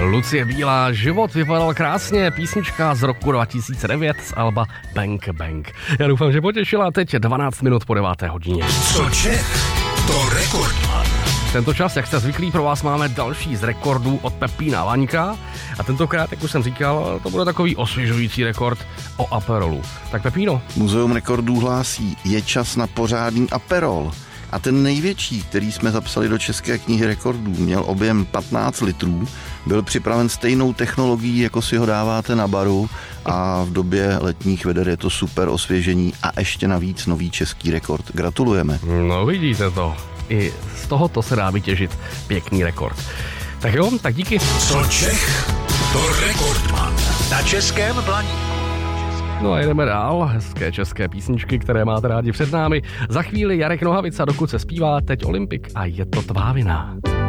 Lucie Bílá, Život vypadal krásně, písnička z roku 2009 z alba Bang Bang. Já doufám, že potěšila. Teď 12 minut po 9. hodině. Co Čech, to Rekordman. Tento čas, jak jste zvyklí, pro vás máme další z rekordů od Pepína Vaňka. A tentokrát, jak už jsem říkal, to bude takový osvěžující rekord o Aperolu. Tak Pepíno. Muzeum rekordů hlásí, je čas na pořádný Aperol. A ten největší, který jsme zapsali do České knihy rekordů, měl objem 15 litrů, byl připraven stejnou technologií, jako si ho dáváte na baru, a v době letních veder je to super osvěžení a ještě navíc nový český rekord. Gratulujeme. No vidíte to. I z tohoto se dá vytěžit pěkný rekord. Tak jo, tak díky. Co Čech, to Rekordman. Na Českém Blaníku. No a jdeme dál. Hezké české písničky, které máte rádi před námi. Za chvíli Jarek Nohavica, dokud se zpívá, teď Olympik a Je to tvá vina.